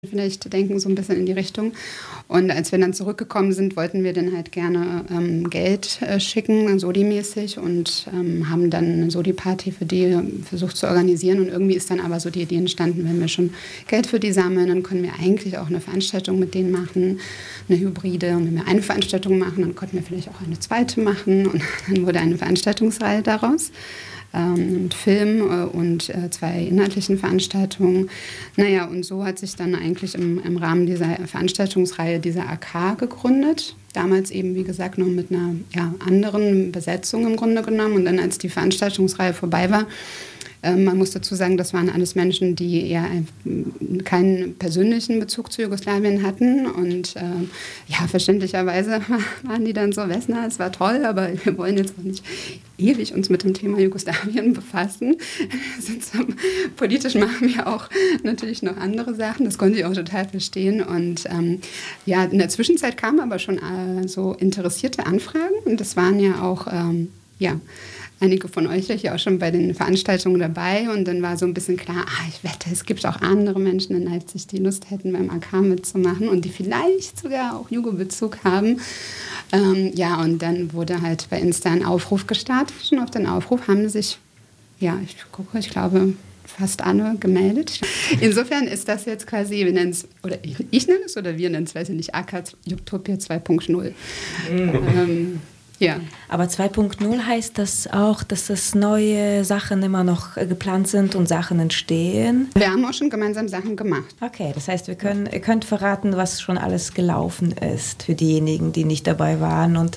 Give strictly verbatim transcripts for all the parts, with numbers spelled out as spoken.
vielleicht denken, so ein bisschen in die Richtung. Und als wir dann zurückgekommen sind, wollten wir dann halt gerne ähm, Geld äh, schicken, Sodi-mäßig, und ähm, haben dann eine Sodi-Party für die versucht zu organisieren. Und irgendwie ist dann aber so die Idee entstanden, wenn wir schon Geld für die sammeln, dann können wir eigentlich auch eine Veranstaltung mit denen machen, eine Hybride. Und wenn wir eine Veranstaltung machen, dann konnten wir vielleicht auch eine zweite machen. Und dann wurde eine Veranstaltungsreihe daraus. Ähm, mit Film äh, und äh, zwei inhaltlichen Veranstaltungen. Naja, und so hat sich dann eigentlich im, im Rahmen dieser Veranstaltungsreihe dieser A K gegründet. Damals eben, wie gesagt, noch mit einer ja, anderen Besetzung im Grunde genommen. Und dann, als die Veranstaltungsreihe vorbei war, ähm, man muss dazu sagen, das waren alles Menschen, die eher keinen persönlichen Bezug zu Jugoslawien hatten. Und ähm, ja, verständlicherweise waren die dann so, Vesna, es war toll, aber wir wollen jetzt auch nicht ewig uns mit dem Thema Jugoslawien befassen. So, politisch machen wir auch natürlich noch andere Sachen. Das konnte ich auch total verstehen. Und ähm, ja, in der Zwischenzeit kamen aber schon äh, so interessierte Anfragen. Und das waren ja auch, ähm, ja, einige von euch ja hier auch schon bei den Veranstaltungen dabei. Und dann war so ein bisschen klar, ah, ich wette, es gibt auch andere Menschen in Leipzig, die Lust hätten, beim A K mitzumachen und die vielleicht sogar auch Jugo-Bezug haben. Ähm, ja, und dann wurde halt bei Insta ein Aufruf gestartet. Und auf den Aufruf haben sich, ja, ich gucke, ich glaube, fast alle gemeldet. Insofern ist das jetzt quasi, wir nennen es, oder ich, ich nenne es, oder wir nennen es, weiß ich nicht, A K Juktopia zwei Punkt null. Mhm. Ähm, Ja. Aber zwei Punkt null heißt das auch, dass es neue Sachen immer noch geplant sind und Sachen entstehen? Wir haben auch schon gemeinsam Sachen gemacht. Okay, das heißt, wir können, ihr könnt verraten, was schon alles gelaufen ist für diejenigen, die nicht dabei waren und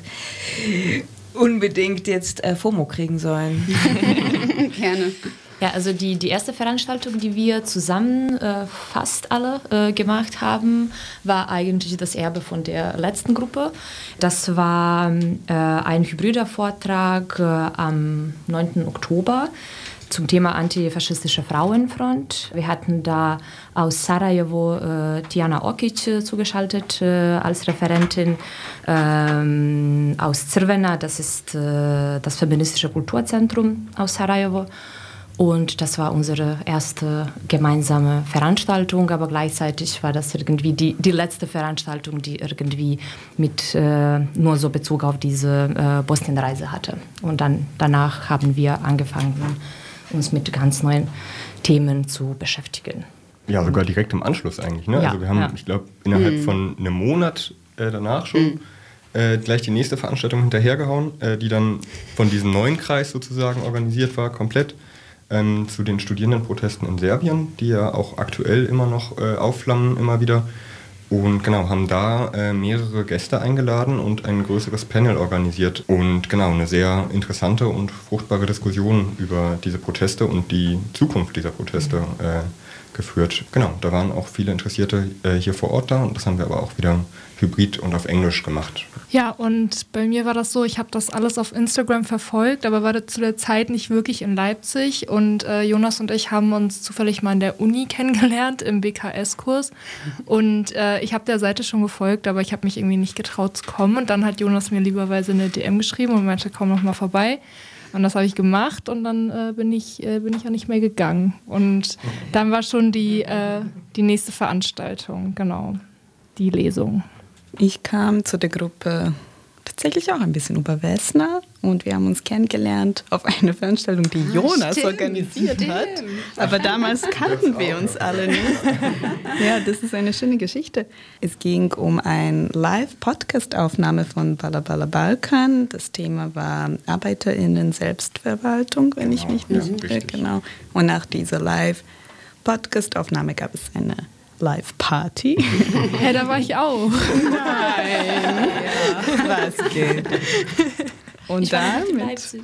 unbedingt jetzt äh, FOMO kriegen sollen. Gerne. Ja, also die, die erste Veranstaltung, die wir zusammen äh, fast alle äh, gemacht haben, war eigentlich das Erbe von der letzten Gruppe. Das war äh, ein hybrider Vortrag äh, am neunten Oktober zum Thema antifaschistische Frauenfront. Wir hatten da aus Sarajevo äh, Tijana Okic äh, zugeschaltet äh, als Referentin, ähm, aus Crvena, das ist äh, das feministische Kulturzentrum aus Sarajevo. Und das war unsere erste gemeinsame Veranstaltung, aber gleichzeitig war das irgendwie die, die letzte Veranstaltung, die irgendwie mit äh, nur so Bezug auf diese äh, Bosnienreise hatte. Und dann danach haben wir angefangen, uns mit ganz neuen Themen zu beschäftigen. Ja, sogar direkt im Anschluss eigentlich. Ne? Ja, also wir haben, ja. ich glaube, innerhalb mhm. von einem Monat äh, danach schon Mhm. äh, gleich die nächste Veranstaltung hinterhergehauen, äh, die dann von diesem neuen Kreis sozusagen organisiert war, komplett. Ähm, zu den Studierendenprotesten in Serbien, die ja auch aktuell immer noch äh, aufflammen, immer wieder. Und genau, haben da äh, mehrere Gäste eingeladen und ein größeres Panel organisiert. Und genau, eine sehr interessante und fruchtbare Diskussion über diese Proteste und die Zukunft dieser Proteste äh, geführt. Genau, da waren auch viele Interessierte äh, hier vor Ort da und das haben wir aber auch wieder hybrid und auf Englisch gemacht. Ja, und bei mir war das so, ich habe das alles auf Instagram verfolgt, aber war zu der Zeit nicht wirklich in Leipzig und äh, Jonas und ich haben uns zufällig mal in der Uni kennengelernt, im B K S-Kurs und äh, ich habe der Seite schon gefolgt, aber ich habe mich irgendwie nicht getraut zu kommen und dann hat Jonas mir lieberweise eine D M geschrieben und meinte, komm noch mal vorbei. Und das habe ich gemacht und dann äh, bin ich äh, bin ich auch nicht mehr gegangen. Und dann war schon die, äh, die nächste Veranstaltung, genau, die Lesung. Ich kam zu der Gruppe tatsächlich auch ein bisschen über Vesna und wir haben uns kennengelernt auf einer Veranstaltung, die Jonas stimmt, organisiert stimmt. hat. Aber damals kannten wir uns alle nicht. Ja, das ist eine schöne Geschichte. Es ging um eine Live-Podcast-Aufnahme von Bala Bala Balkan. Das Thema war ArbeiterInnen-Selbstverwaltung, wenn ich mich nicht irre. Genau. Und nach dieser Live-Podcast-Aufnahme gab es eine Live-Party. Hey, da war ich auch. Nein. Ja. Was geht? Und Ich war dann nicht in mit Leipzig.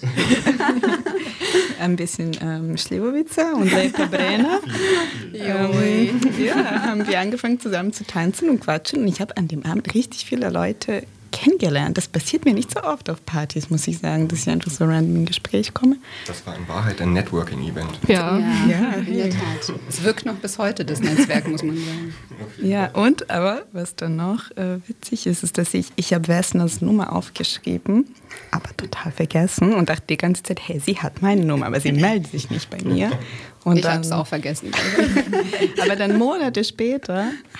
ein bisschen ähm, Slivovica und Lepa Brenner ähm, ja, haben wir angefangen zusammen zu tanzen und quatschen. Und ich habe an dem Abend richtig viele Leute kennengelernt. Das passiert mir nicht so oft auf Partys, muss ich sagen, dass ich einfach so random in Gespräch komme. Das war in Wahrheit ein Networking-Event. Ja. Ja, Ja. in der Tat. Es wirkt noch bis heute, das Netzwerk, muss man sagen. Ja, und aber was dann noch äh, witzig ist, ist, dass ich, ich habe Vesnas Nummer aufgeschrieben, aber total vergessen und dachte die ganze Zeit, hey, sie hat meine Nummer, aber sie meldet sich nicht bei mir. Und ich habe es auch vergessen. Aber dann Monate später